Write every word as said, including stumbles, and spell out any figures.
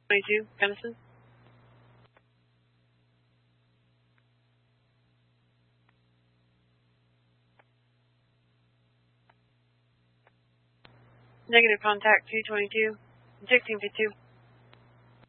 twenty-two, Gunnison. Negative contact two twenty-two, injecting for two.